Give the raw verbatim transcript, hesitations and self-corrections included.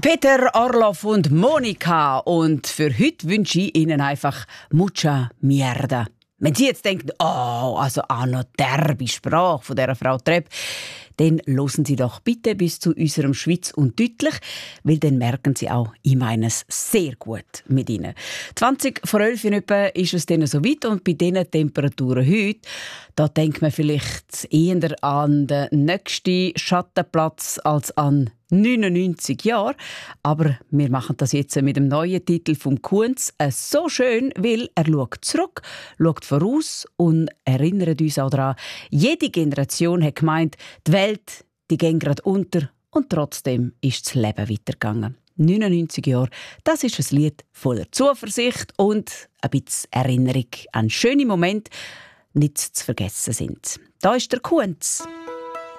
Peter, Orloff und Monika. Und für heute wünsche ich Ihnen einfach mucha mierda. Wenn Sie jetzt denken, oh, also auch noch derbe Sprache von dieser Frau Trepp, dann hören Sie doch bitte bis zu unserem Schweiz und deutlich, weil dann merken Sie auch, ich meine es sehr gut mit Ihnen. zwanzig vor elf in etwa ist es dann so weit und bei diesen Temperaturen heute, da denkt man vielleicht eher an den nächsten Schattenplatz als an neunundneunzig Jahre. Aber wir machen das jetzt mit dem neuen Titel vom Kunz so schön, weil er schaut zurück, schaut voraus und erinnert uns auch daran, jede Generation hat gemeint, die Welt die geht gerade unter und trotzdem ist das Leben weitergegangen. neunundneunzig Jahre, das ist ein Lied voller Zuversicht und ein bisschen Erinnerung an schöne Momente, nicht zu vergessen sind. Da ist der Kunz.